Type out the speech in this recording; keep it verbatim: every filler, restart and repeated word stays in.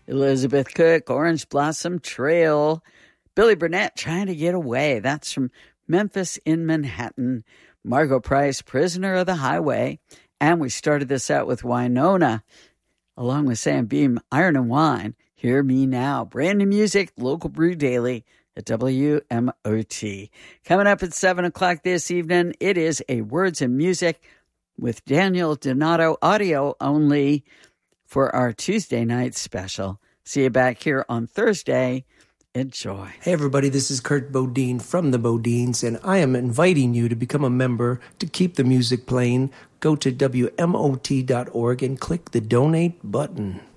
Elizabeth Cook, Orange Blossom Trail. Billy Burnett, Trying to Get Away. That's from Memphis in Manhattan. Margo Price, Prisoner of the Highway. And we started this out with Wynonna, along with Sam Beam, Iron and Wine. Hear Me Now. Brand new music, Local Brew Daily at W M O T. Coming up at seven o'clock this evening, it is a Words and Music with Daniel Donato, audio only, for our Tuesday night special. See you back here on Thursday. Enjoy. Hey everybody, this is Kurt Bodine from the Bodines, and I am inviting you to become a member to keep the music playing. Go to W M O T dot org and click the donate button.